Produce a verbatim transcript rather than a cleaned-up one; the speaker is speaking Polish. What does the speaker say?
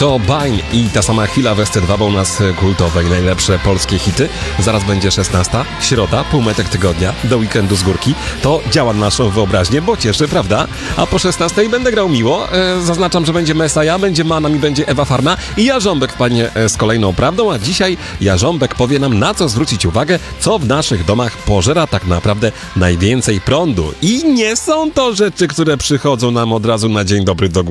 To Bań i ta sama chwila w S C dwa, bo u nas kultowe i najlepsze polskie hity. Zaraz będzie szesnasta, środa, półmetek tygodnia, do weekendu z górki. To działa na naszą wyobraźnię, bo cieszy, prawda? A po szesnastej będę grał miło. E, zaznaczam, że będzie Messiah, będzie Manam i będzie Ewa Farna i Jarząbek wpadnie z kolejną prawdą, a dzisiaj Jarząbek powie nam, na co zwrócić uwagę, co w naszych domach pożera tak naprawdę najwięcej prądu. I nie są to rzeczy, które przychodzą nam od razu na dzień dobry do głowy.